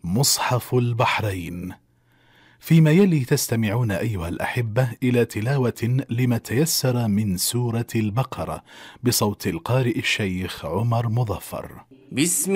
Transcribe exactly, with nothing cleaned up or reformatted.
مصحف البحرين. فيما يلي تستمعون أيها الأحبة إلى تلاوة لما تيسر من سورة البقرة بصوت القارئ الشيخ عمر مظفر. بسم